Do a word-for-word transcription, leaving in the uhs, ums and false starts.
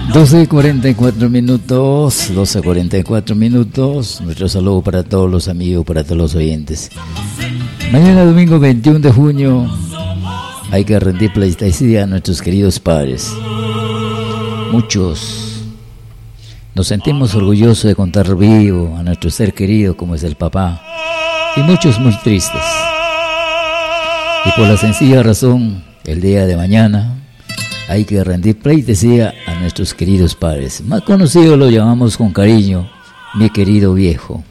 doce cuarenta y cuatro minutos, doce cuarenta y cuatro minutos. Nuestro saludo para todos los amigos, para todos los oyentes. Mañana domingo veintiuno de junio hay que rendir pleitesía a nuestros queridos padres. Muchos nos sentimos orgullosos de contar vivo a nuestro ser querido como es el papá, y muchos muy tristes. Y por la sencilla razón, el día de mañana hay que rendir pleitesía a nuestros queridos padres. Más conocido lo llamamos con cariño, mi querido viejo.